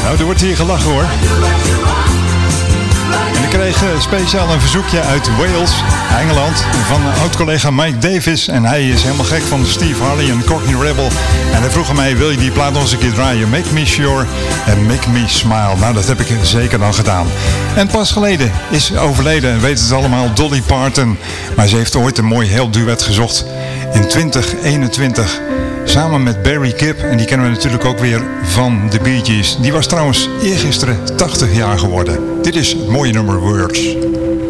Nou, er wordt hier gelachen hoor. En ik kreeg speciaal een verzoekje uit Wales, Engeland, van oud-collega Mike Davis. En hij is helemaal gek van Steve Harley en Cockney Rebel. En hij vroeg aan mij, wil je die plaat nog eens een keer draaien? Make Me Sure en Make Me Smile. Nou, dat heb ik zeker dan gedaan. En pas geleden is overleden, en weet het allemaal, Dolly Parton. Maar ze heeft ooit een mooi heel duet gezocht in 2021. Samen met Barry Gibb, en die kennen we natuurlijk ook weer van de Bee Gees. Die was trouwens eergisteren 80 jaar geworden. Dit is het mooie nummer Words.